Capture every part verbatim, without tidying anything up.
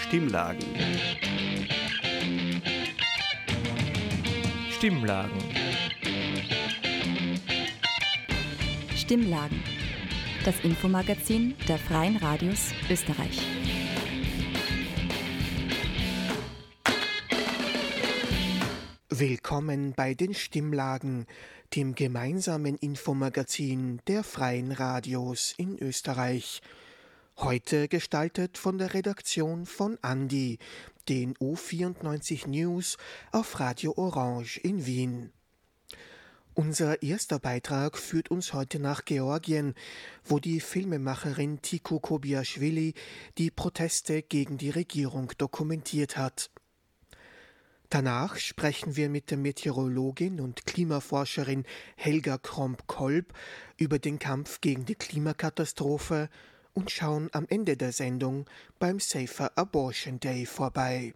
Stimmlagen. Stimmlagen. Stimmlagen. Das Infomagazin der Freien Radios Österreich. Willkommen bei den Stimmlagen, dem gemeinsamen Infomagazin der Freien Radios in Österreich. Heute gestaltet von der Redaktion von Andi, den U vierundneunzig News auf Radio Orange in Wien. Unser erster Beitrag führt uns heute nach Georgien, wo die Filmemacherin Tiku Kobiaschwili die Proteste gegen die Regierung dokumentiert hat. Danach sprechen wir mit der Meteorologin und Klimaforscherin Helga Kromp-Kolb über den Kampf gegen die Klimakatastrophe und schauen am Ende der Sendung beim Safer Abortion Day vorbei.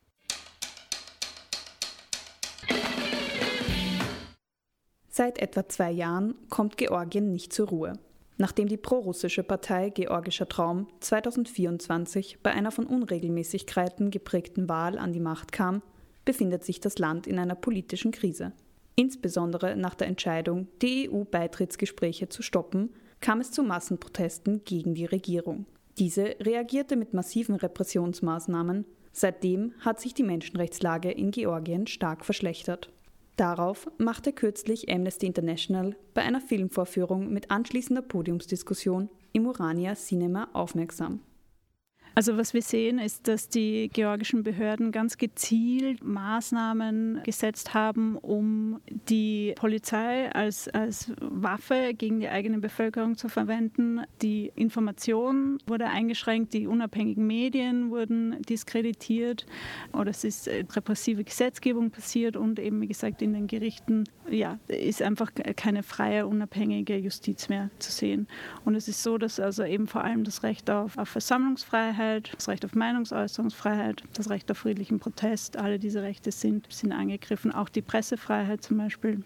Seit etwa zwei Jahren kommt Georgien nicht zur Ruhe. Nachdem die prorussische Partei Georgischer Traum zweitausendvierundzwanzig bei einer von Unregelmäßigkeiten geprägten Wahl an die Macht kam, befindet sich das Land in einer politischen Krise. Insbesondere nach der Entscheidung, die E U-Beitrittsgespräche zu stoppen, kam es zu Massenprotesten gegen die Regierung. Diese reagierte mit massiven Repressionsmaßnahmen. Seitdem hat sich die Menschenrechtslage in Georgien stark verschlechtert. Darauf machte kürzlich Amnesty International bei einer Filmvorführung mit anschließender Podiumsdiskussion im Urania Cinema aufmerksam. Also was wir sehen, ist, dass die georgischen Behörden ganz gezielt Maßnahmen gesetzt haben, um die Polizei als, als Waffe gegen die eigene Bevölkerung zu verwenden. Die Information wurde eingeschränkt, die unabhängigen Medien wurden diskreditiert oder es ist repressive Gesetzgebung passiert und eben, wie gesagt, in den Gerichten ja, ist einfach keine freie, unabhängige Justiz mehr zu sehen. Und es ist so, dass also eben vor allem das Recht auf, auf Versammlungsfreiheit, das Recht auf Meinungsäußerungsfreiheit, das Recht auf friedlichen Protest, alle diese Rechte sind, sind angegriffen, auch die Pressefreiheit zum Beispiel.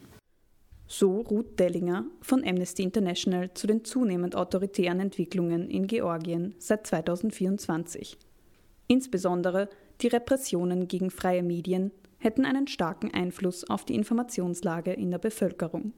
So Ruth Dellinger von Amnesty International zu den zunehmend autoritären Entwicklungen in Georgien seit zweitausendvierundzwanzig. Insbesondere die Repressionen gegen freie Medien hätten einen starken Einfluss auf die Informationslage in der Bevölkerung.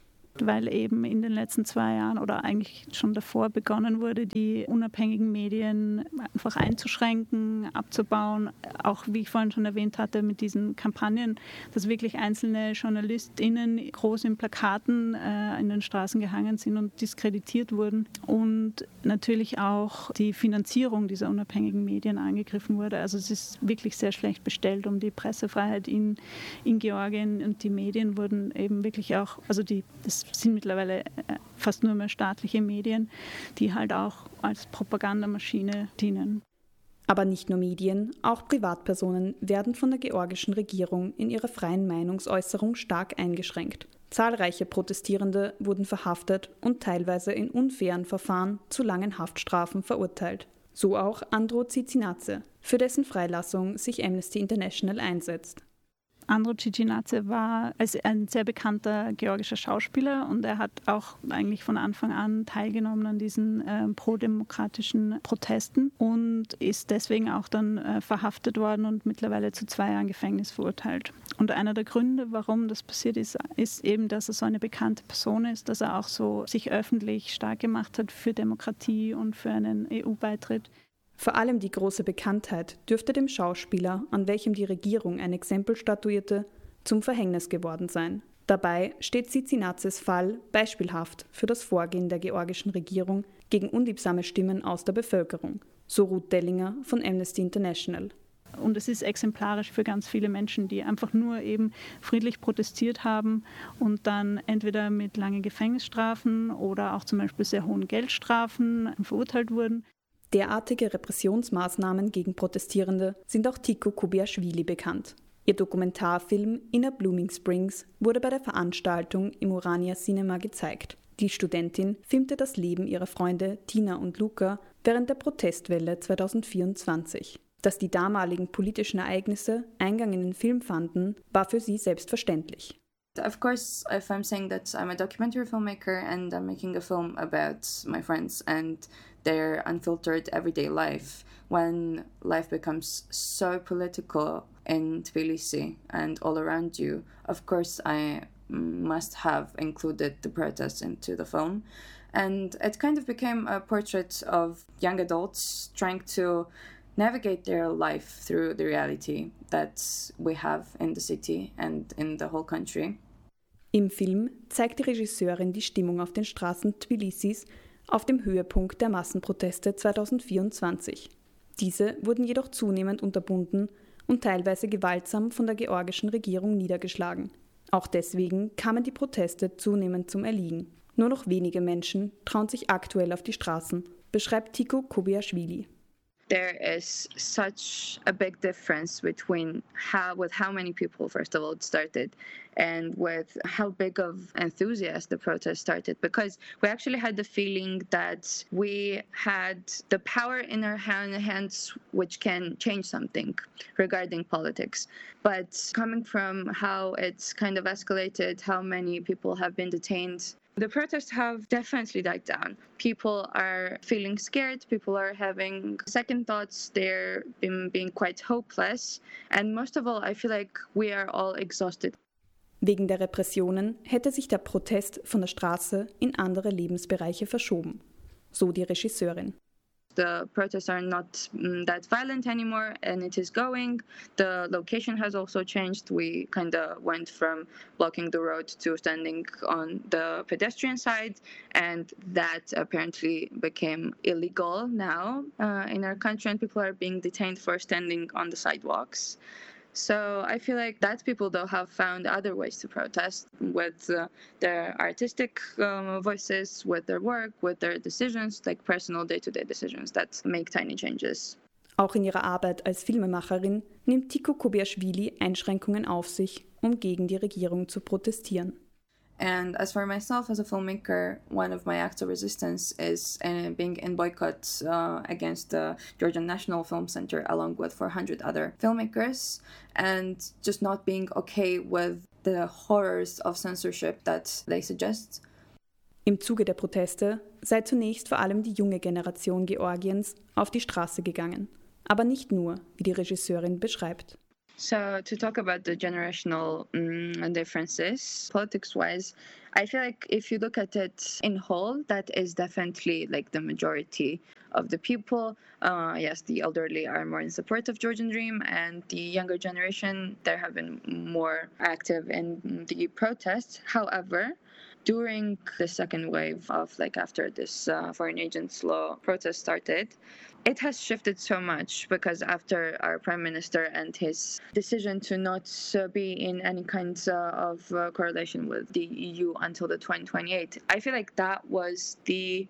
Weil eben in den letzten zwei Jahren oder eigentlich schon davor begonnen wurde, die unabhängigen Medien einfach einzuschränken, abzubauen. Auch, wie ich vorhin schon erwähnt hatte, mit diesen Kampagnen, dass wirklich einzelne JournalistInnen groß in Plakaten äh, in den Straßen gehangen sind und diskreditiert wurden. Und natürlich auch die Finanzierung dieser unabhängigen Medien angegriffen wurde. Also es ist wirklich sehr schlecht bestellt um die Pressefreiheit in, in Georgien und die Medien wurden eben wirklich auch, also die, das sind mittlerweile fast nur mehr staatliche Medien, die halt auch als Propagandamaschine dienen. Aber nicht nur Medien, auch Privatpersonen werden von der georgischen Regierung in ihrer freien Meinungsäußerung stark eingeschränkt. Zahlreiche Protestierende wurden verhaftet und teilweise in unfairen Verfahren zu langen Haftstrafen verurteilt. So auch Andro Cicinadze, für dessen Freilassung sich Amnesty International einsetzt. Andro Cicinadze war als ein sehr bekannter georgischer Schauspieler und er hat auch eigentlich von Anfang an teilgenommen an diesen äh, prodemokratischen Protesten und ist deswegen auch dann äh, verhaftet worden und mittlerweile zu zwei Jahren Gefängnis verurteilt. Und einer der Gründe, warum das passiert ist, ist eben, dass er so eine bekannte Person ist, dass er auch so sich öffentlich stark gemacht hat für Demokratie und für einen E U-Beitritt. Vor allem die große Bekanntheit dürfte dem Schauspieler, an welchem die Regierung ein Exempel statuierte, zum Verhängnis geworden sein. Dabei steht Cicinadzes Fall beispielhaft für das Vorgehen der georgischen Regierung gegen unliebsame Stimmen aus der Bevölkerung, so Ruth Dellinger von Amnesty International. Und es ist exemplarisch für ganz viele Menschen, die einfach nur eben friedlich protestiert haben und dann entweder mit langen Gefängnisstrafen oder auch zum Beispiel sehr hohen Geldstrafen verurteilt wurden. Derartige Repressionsmaßnahmen gegen Protestierende sind auch Tiku Kobiaschwili bekannt. Ihr Dokumentarfilm Inner Blooming Springs wurde bei der Veranstaltung im Urania Cinema gezeigt. Die Studentin filmte das Leben ihrer Freunde Tina und Luca während der Protestwelle zweitausendvierundzwanzig. Dass die damaligen politischen Ereignisse Eingang in den Film fanden, war für sie selbstverständlich. Of course, if I'm saying that I'm a documentary filmmaker and I'm making a film about my friends and their unfiltered everyday life. When life becomes so political in Tbilisi and all around you, of course I must have included the protests into the film. And it kind of became a portrait of young adults trying to navigate their life through the reality that we have in the city and in the whole country. Im Film zeigt die Regisseurin die Stimmung auf den Straßen Tbilisis auf dem Höhepunkt der Massenproteste zweitausendvierundzwanzig. Diese wurden jedoch zunehmend unterbunden und teilweise gewaltsam von der georgischen Regierung niedergeschlagen. Auch deswegen kamen die Proteste zunehmend zum Erliegen. Nur noch wenige Menschen trauen sich aktuell auf die Straßen, beschreibt Tiko Kobiashvili. There is such a big difference between how, with how many people, first of all, it started, and with how big of enthusiasm the protest started. Because we actually had the feeling that we had the power in our hands, which can change something regarding politics. But coming from how it's kind of escalated, how many people have been detained, the protests have definitely died down. People are feeling scared, people are having second thoughts, they're been, being quite hopeless. And most of all, I feel like we are all exhausted. Wegen der Repressionen hätte sich der Protest von der Straße in andere Lebensbereiche verschoben. So die Regisseurin. The protests are not um, that violent anymore, and it is going. The location has also changed. We kind of went from blocking the road to standing on the pedestrian side, and that apparently became illegal now uh, in our country, and people are being detained for standing on the sidewalks. So I feel like that people, though, have found other ways to protest with uh, their artistic um, voices, with their work, with their decisions, like personal day-to-day decisions that make tiny changes. Auch in ihrer Arbeit als Filmemacherin nimmt Tiko Kobiashvili Einschränkungen auf sich, um gegen die Regierung zu protestieren. And as for myself as a filmmaker, one of my acts of resistance is uh, being in boycott uh, against the Georgian National Film Center along with four hundred other filmmakers, and just not being okay with the horrors of censorship that they suggest. Im Zuge der Proteste sei zunächst vor allem die junge Generation Georgiens auf die Straße gegangen. Aber nicht nur, wie die Regisseurin beschreibt. So to talk about the generational um, differences, politics-wise, I feel like if you look at it in whole, that is definitely like the majority of the people. Uh, yes, the elderly are more in support of Georgian Dream, and the younger generation, they have been more active in the protests. However, during the second wave of like after this uh, foreign agents law protest started, it has shifted so much because after our prime minister and his decision to not uh, be in any kind uh, of uh, correlation with the E U until the twenty twenty-eight, I feel like that was the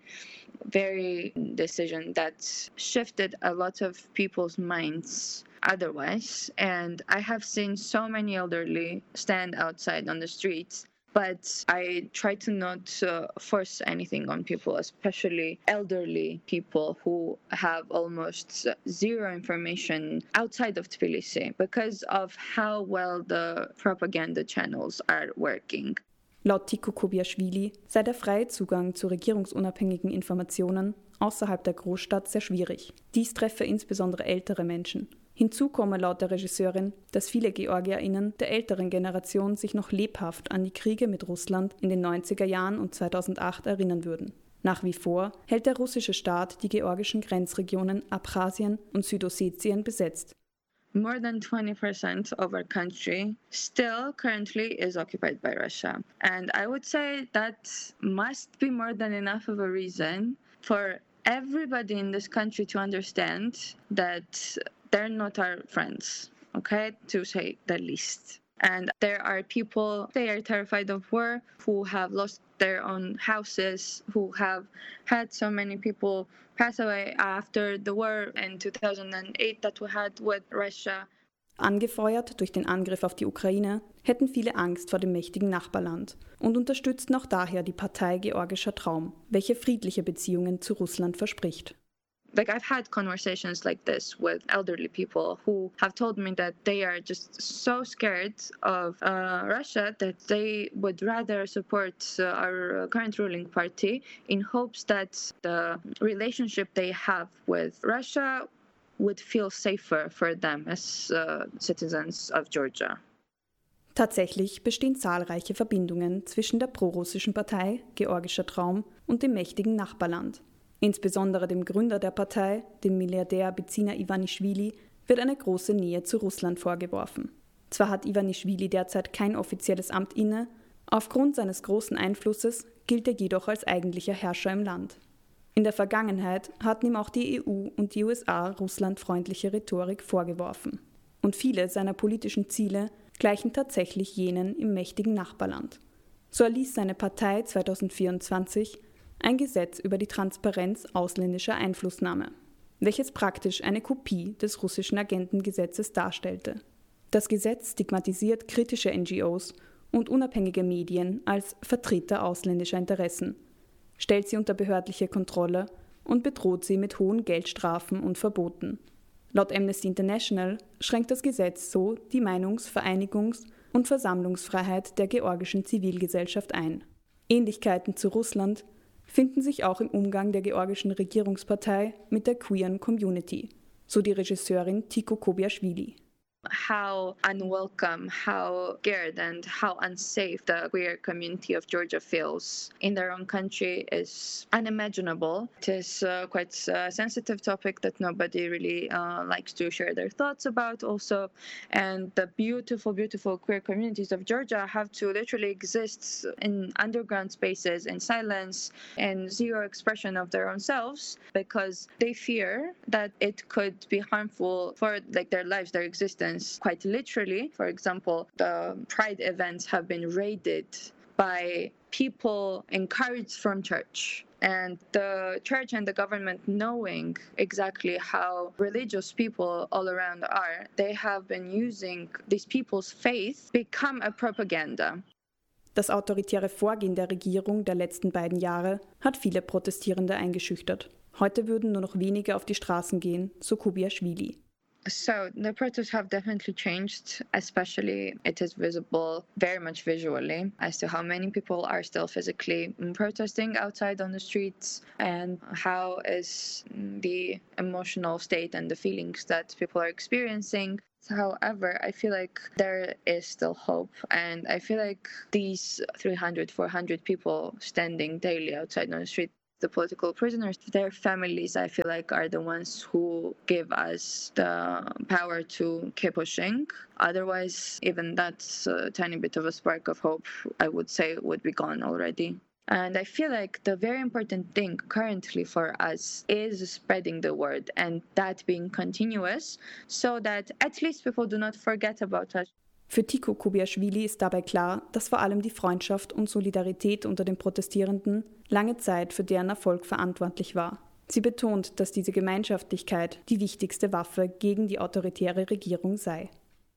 very decision that shifted a lot of people's minds otherwise. And I have seen so many elderly stand outside on the streets. But I try to not uh, force anything on people, especially elderly people who have almost zero information outside of Tbilisi because of how well the propaganda channels are working. Laut Tiko Kobiashvili sei der freie Zugang zu regierungsunabhängigen Informationen außerhalb der Großstadt sehr schwierig. Dies treffe insbesondere ältere Menschen. Hinzu komme laut der Regisseurin, dass viele GeorgierInnen der älteren Generation sich noch lebhaft an die Kriege mit Russland in den neunziger Jahren und zweitausendacht erinnern würden. Nach wie vor hält der russische Staat die georgischen Grenzregionen Abchasien und Südossetien besetzt. More than twenty percent of our country still currently is occupied by Russia. And I would say that must be more than enough of a reason for everybody in this country to understand that they're not our friends, okay, to say the least. And there are people, they are terrified of war, who have lost their own houses, who have had so many people pass away after the war in two thousand eight that we had with Russia. Angefeuert durch den Angriff auf die Ukraine hätten viele Angst vor dem mächtigen Nachbarland und unterstützten auch daher die Partei Georgischer Traum, welche friedliche Beziehungen zu Russland verspricht. Like, I've had conversations like this with elderly people who have told me that they are just so scared of uh, Russia that they would rather support uh, our current ruling party in hopes that the relationship they have with Russia would feel safer for them as uh, citizens of Georgia. Tatsächlich bestehen zahlreiche Verbindungen zwischen der prorussischen Partei Georgischer Traum und dem mächtigen Nachbarland. Insbesondere dem Gründer der Partei, dem Milliardär Bidzina Ivanischwili, wird eine große Nähe zu Russland vorgeworfen. Zwar hat Ivanischwili derzeit kein offizielles Amt inne, aufgrund seines großen Einflusses gilt er jedoch als eigentlicher Herrscher im Land. In der Vergangenheit hatten ihm auch die E U und die U S A russlandfreundliche Rhetorik vorgeworfen. Und viele seiner politischen Ziele gleichen tatsächlich jenen im mächtigen Nachbarland. So erließ seine Partei zweitausendvierundzwanzig ein Gesetz über die Transparenz ausländischer Einflussnahme, welches praktisch eine Kopie des russischen Agentengesetzes darstellte. Das Gesetz stigmatisiert kritische N G Os und unabhängige Medien als Vertreter ausländischer Interessen, stellt sie unter behördliche Kontrolle und bedroht sie mit hohen Geldstrafen und Verboten. Laut Amnesty International schränkt das Gesetz so die Meinungs-, Vereinigungs- und Versammlungsfreiheit der georgischen Zivilgesellschaft ein. Ähnlichkeiten zu Russland finden sich auch im Umgang der georgischen Regierungspartei mit der queeren Community, so die Regisseurin Tiko Kobiaschwili. How unwelcome, how scared, and how unsafe the queer community of Georgia feels in their own country is unimaginable. It is uh, quite a sensitive topic that nobody really uh, likes to share their thoughts about also. And the beautiful, beautiful queer communities of Georgia have to literally exist in underground spaces, in silence, and zero expression of their own selves, because they fear that it could be harmful for like their lives, their existence. Quite literally. For example, the Pride events have been raided by people encouraged from church. And the church and the government, knowing exactly how religious people all around are, they have been using these people's faith become a propaganda. Das autoritäre Vorgehen der Regierung der letzten beiden Jahre hat viele Protestierende eingeschüchtert. Heute würden nur noch wenige auf die Straßen gehen, so Kobiaschwili. So the protests have definitely changed, especially it is visible very much visually as to how many people are still physically protesting outside on the streets and how is the emotional state and the feelings that people are experiencing. However, I feel like there is still hope, and I feel like these three hundred, four hundred people standing daily outside on the street, the political prisoners, their families, I feel like, are the ones who give us the power to keep pushing. Otherwise, even that's a tiny bit of a spark of hope, I would say, would be gone already. And I feel like the very important thing currently for us is spreading the word and that being continuous so that at least people do not forget about us. Für Tiko Kobiaschwili ist dabei klar, dass vor allem die Freundschaft und Solidarität unter den Protestierenden lange Zeit für deren Erfolg verantwortlich war. Sie betont, dass diese Gemeinschaftlichkeit die wichtigste Waffe gegen die autoritäre Regierung sei.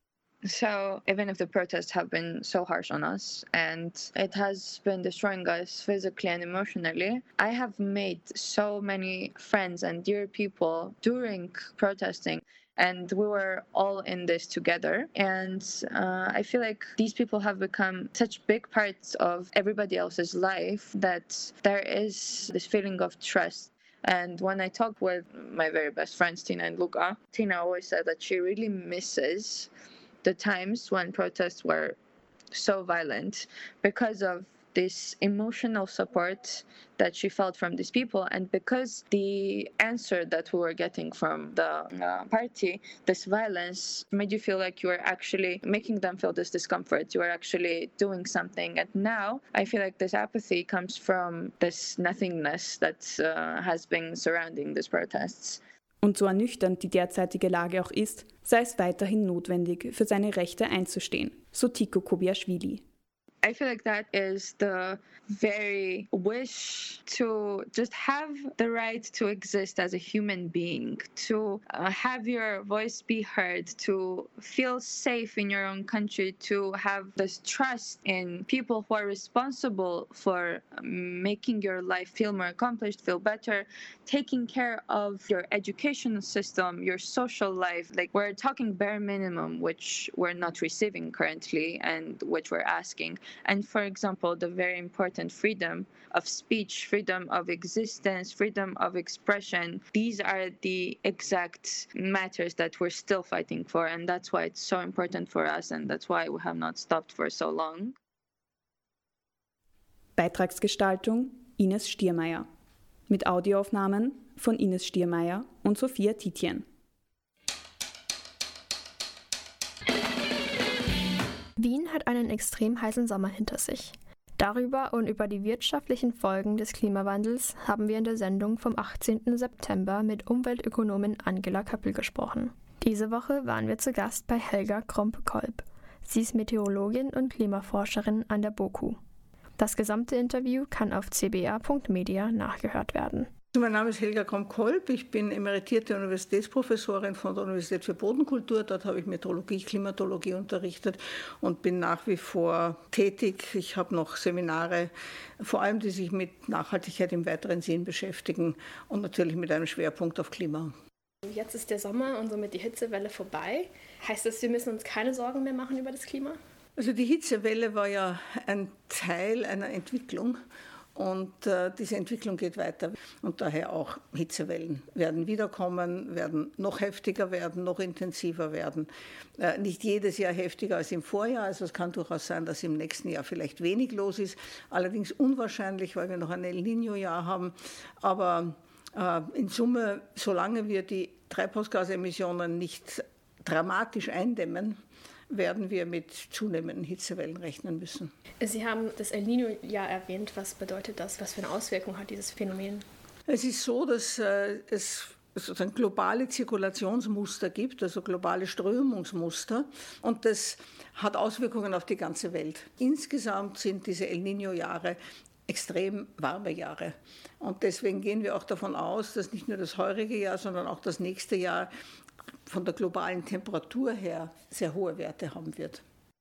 So even if the protests have been so harsh on us and it has been destroying us physically and emotionally, I have made so many friends and dear people during protesting. And we were all in this together. And uh, I feel like these people have become such big parts of everybody else's life that there is this feeling of trust. And when I talk with my very best friends, Tina and Luca, Tina always said that she really misses the times when protests were so violent because of this emotional support that she felt from these people, and because the answer that we were getting from the uh, party, this violence, made you feel like you were actually making them feel this discomfort, you were actually doing something. And now I feel like this apathy comes from this nothingness that uh, has been surrounding these protests. Und so ernüchternd die derzeitige Lage auch ist, sei es weiterhin notwendig, für seine Rechte einzustehen, so Tiko Kobiaschwili. I feel like that is the very wish to just have the right to exist as a human being, to uh, have your voice be heard, to feel safe in your own country, to have this trust in people who are responsible for making your life feel more accomplished, feel better, taking care of your educational system, your social life. Like, we're talking bare minimum, which we're not receiving currently and which we're asking. And for example, the very important freedom of speech, freedom of existence, freedom of expression, these are the exact matters that we're still fighting for. And that's why it's so important for us, and that's why we have not stopped for so long. Beitragsgestaltung Ines Stiermeier. Mit Audioaufnahmen von Ines Stiermeier und Sophia Titjen. Wien hat einen extrem heißen Sommer hinter sich. Darüber und über die wirtschaftlichen Folgen des Klimawandels haben wir in der Sendung vom achtzehnten September mit Umweltökonomin Angela Köppel gesprochen. Diese Woche waren wir zu Gast bei Helga Kromp-Kolb. Sie ist Meteorologin und Klimaforscherin an der BOKU. Das gesamte Interview kann auf c b a punkt media nachgehört werden. Mein Name ist Helga Kromp-Kolb, ich bin emeritierte Universitätsprofessorin von der Universität für Bodenkultur. Dort habe ich Meteorologie, Klimatologie unterrichtet und bin nach wie vor tätig. Ich habe noch Seminare, vor allem die sich mit Nachhaltigkeit im weiteren Sinn beschäftigen und natürlich mit einem Schwerpunkt auf Klima. Jetzt ist der Sommer und somit die Hitzewelle vorbei. Heißt das, wir müssen uns keine Sorgen mehr machen über das Klima? Also die Hitzewelle war ja ein Teil einer Entwicklung. Und äh, diese Entwicklung geht weiter. Und daher auch Hitzewellen werden wiederkommen, werden noch heftiger werden, noch intensiver werden. Äh, nicht jedes Jahr heftiger als im Vorjahr. Also es kann durchaus sein, dass im nächsten Jahr vielleicht wenig los ist. Allerdings unwahrscheinlich, weil wir noch ein El Niño-Jahr haben. Aber äh, in Summe, solange wir die Treibhausgasemissionen nicht dramatisch eindämmen, werden wir mit zunehmenden Hitzewellen rechnen müssen. Sie haben das El Niño-Jahr erwähnt. Was bedeutet das? Was für eine Auswirkung hat dieses Phänomen? Es ist so, dass äh, es sozusagen globale Zirkulationsmuster gibt, also globale Strömungsmuster. Und das hat Auswirkungen auf die ganze Welt. Insgesamt sind diese El Niño-Jahre extrem warme Jahre. Und deswegen gehen wir auch davon aus, dass nicht nur das heurige Jahr, sondern auch das nächste Jahr von der globalen Temperatur her sehr hohe Werte haben wird.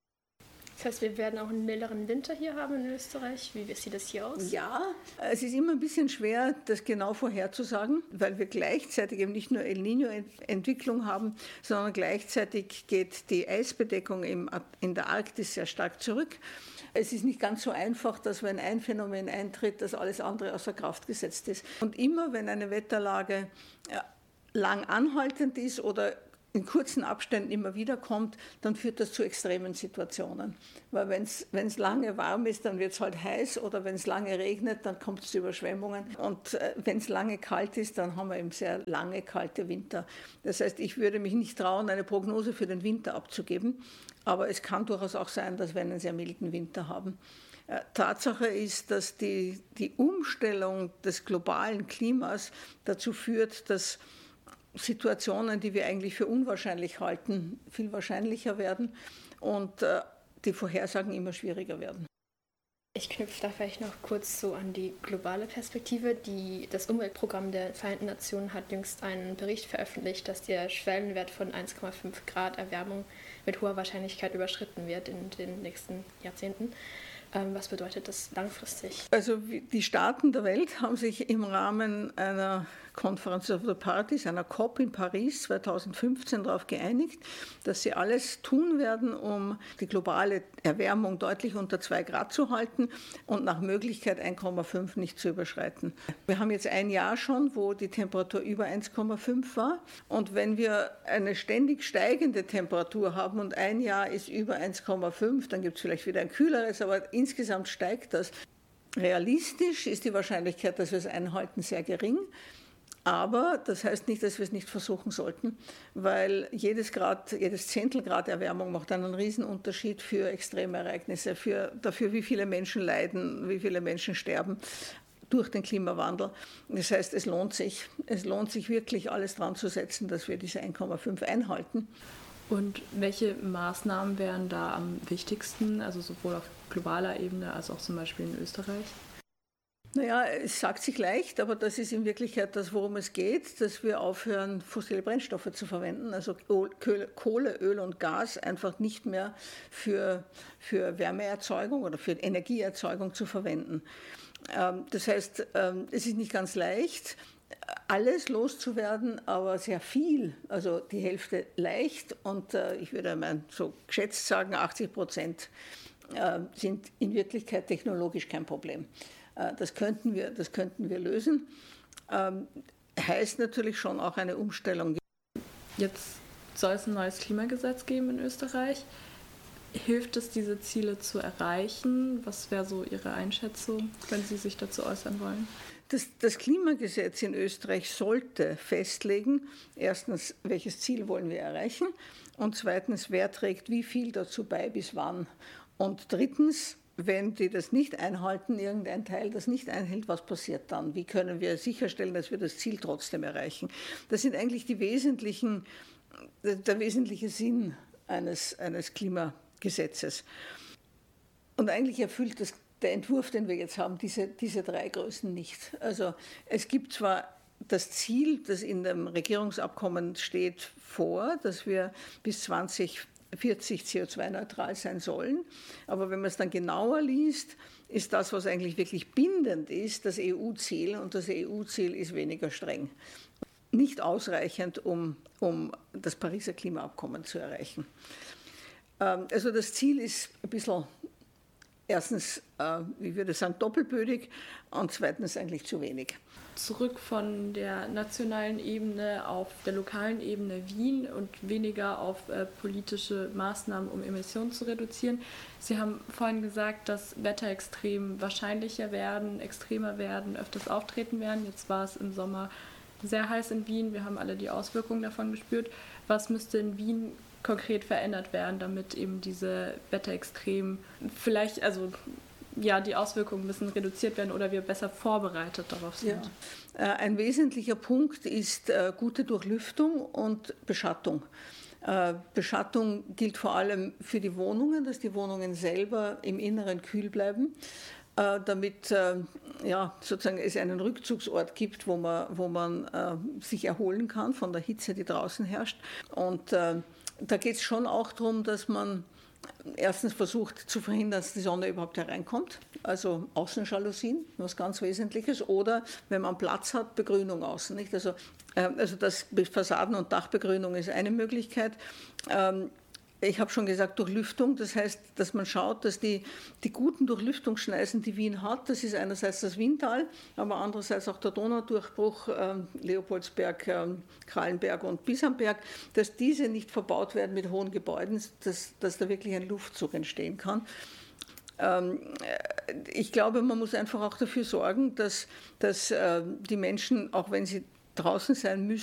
Das heißt, wir werden auch einen milderen Winter hier haben in Österreich. Wie sieht das hier aus? Ja, es ist immer ein bisschen schwer, das genau vorherzusagen, weil wir gleichzeitig eben nicht nur El Niño-Entwicklung haben, sondern gleichzeitig geht die Eisbedeckung im, in der Arktis sehr stark zurück. Es ist nicht ganz so einfach, dass wenn ein Phänomen eintritt, dass alles andere außer Kraft gesetzt ist. Und immer wenn eine Wetterlage ja, lang anhaltend ist oder in kurzen Abständen immer wieder kommt, dann führt das zu extremen Situationen. Weil wenn es lange warm ist, dann wird es halt heiß, oder wenn es lange regnet, dann kommt es zu Überschwemmungen. Und äh, wenn es lange kalt ist, dann haben wir eben sehr lange kalte Winter. Das heißt, ich würde mich nicht trauen, eine Prognose für den Winter abzugeben, aber es kann durchaus auch sein, dass wir einen sehr milden Winter haben. Äh, Tatsache ist, dass die, die Umstellung des globalen Klimas dazu führt, dass Situationen, die wir eigentlich für unwahrscheinlich halten, viel wahrscheinlicher werden und äh, die Vorhersagen immer schwieriger werden. Ich knüpfe da vielleicht noch kurz so an die globale Perspektive. Die, das Umweltprogramm der Vereinten Nationen hat jüngst einen Bericht veröffentlicht, dass der Schwellenwert von eins Komma fünf Grad Erwärmung mit hoher Wahrscheinlichkeit überschritten wird in den nächsten Jahrzehnten. Was bedeutet das langfristig? Also die Staaten der Welt haben sich im Rahmen einer Conference of the Parties, einer COP in Paris zweitausendfünfzehn darauf geeinigt, dass sie alles tun werden, um die globale Erwärmung deutlich unter zwei Grad zu halten und nach Möglichkeit eins Komma fünf nicht zu überschreiten. Wir haben jetzt ein Jahr schon, wo die Temperatur über eins Komma fünf war, und wenn wir eine ständig steigende Temperatur haben und ein Jahr ist über eins Komma fünf, dann gibt es vielleicht wieder ein kühleres, aber insgesamt steigt das. Realistisch ist die Wahrscheinlichkeit, dass wir es einhalten, sehr gering. Aber das heißt nicht, dass wir es nicht versuchen sollten, weil jedes Grad, jedes Zehntelgrad Erwärmung macht einen Riesenunterschied für Extremereignisse, für dafür, wie viele Menschen leiden, wie viele Menschen sterben durch den Klimawandel. Das heißt, es lohnt sich, es lohnt sich wirklich, alles dran zu setzen, dass wir diese eins Komma fünf einhalten. Und welche Maßnahmen wären da am wichtigsten, also sowohl auf globaler Ebene als auch zum Beispiel in Österreich? Naja, es sagt sich leicht, aber das ist in Wirklichkeit das, worum es geht, dass wir aufhören, fossile Brennstoffe zu verwenden, also Kohle, Öl und Gas einfach nicht mehr für, für Wärmeerzeugung oder für Energieerzeugung zu verwenden. Das heißt, es ist nicht ganz leicht, alles loszuwerden, aber sehr viel, also die Hälfte leicht und äh, ich würde mal so geschätzt sagen, achtzig Prozent äh, sind in Wirklichkeit technologisch kein Problem. Äh, das könnten wir, das könnten wir lösen. Ähm, heißt natürlich schon auch eine Umstellung. Jetzt soll es ein neues Klimagesetz geben in Österreich. Hilft es, diese Ziele zu erreichen? Was wäre so Ihre Einschätzung, wenn Sie sich dazu äußern wollen? Das, das Klimagesetz in Österreich sollte festlegen, erstens, welches Ziel wollen wir erreichen und zweitens, wer trägt wie viel dazu bei, bis wann. Und drittens, wenn die das nicht einhalten, irgendein Teil das nicht einhält, was passiert dann? Wie können wir sicherstellen, dass wir das Ziel trotzdem erreichen? Das sind eigentlich die wesentlichen, der wesentliche Sinn eines, eines Klimagesetzes. Und eigentlich erfüllt das der Entwurf, den wir jetzt haben, diese, diese drei Größen nicht. Also es gibt zwar das Ziel, das in dem Regierungsabkommen steht, vor, dass wir bis zwanzig vierzig C O zwei neutral sein sollen, aber wenn man es dann genauer liest, ist das, was eigentlich wirklich bindend ist, das E U-Ziel, und das E U-Ziel ist weniger streng. Nicht ausreichend, um, um das Pariser Klimaabkommen zu erreichen. Also das Ziel ist ein bisschen erstens, äh, ich würde sagen, doppelbödig und zweitens eigentlich zu wenig. Zurück von der nationalen Ebene auf der lokalen Ebene Wien und weniger auf äh, politische Maßnahmen, um Emissionen zu reduzieren. Sie haben vorhin gesagt, dass Wetterextreme wahrscheinlicher werden, extremer werden, öfters auftreten werden. Jetzt war es im Sommer sehr heiß in Wien. Wir haben alle die Auswirkungen davon gespürt. Was müsste in Wien konkret verändert werden, damit eben diese Wetterextremen vielleicht, also ja, die Auswirkungen müssen reduziert werden oder wir besser vorbereitet darauf sind? Ja. Ein wesentlicher Punkt ist äh, gute Durchlüftung und Beschattung. Äh, Beschattung gilt vor allem für die Wohnungen, dass die Wohnungen selber im Inneren kühl bleiben, äh, damit äh, ja, sozusagen es einen Rückzugsort gibt, wo man, wo man äh, sich erholen kann von der Hitze, die draußen herrscht. Und äh, da geht es schon auch darum, dass man erstens versucht zu verhindern, dass die Sonne überhaupt hereinkommt, also Außenjalousien, was ganz Wesentliches, oder wenn man Platz hat, Begrünung außen. Nicht? Also, äh, also das Fassaden- und Dachbegrünung ist eine Möglichkeit. Ähm, Ich habe schon gesagt, Durchlüftung, das heißt, dass man schaut, dass die, die guten Durchlüftungsschneisen, die Wien hat, das ist einerseits das Wiental, aber andererseits auch der Donaudurchbruch, äh, Leopoldsberg, äh, Krallenberg und Bisamberg, dass diese nicht verbaut werden mit hohen Gebäuden, dass, dass da wirklich ein Luftzug entstehen kann. Ähm, ich glaube, man muss einfach auch dafür sorgen, dass, dass äh, die Menschen, auch wenn sie draußen sein müssen,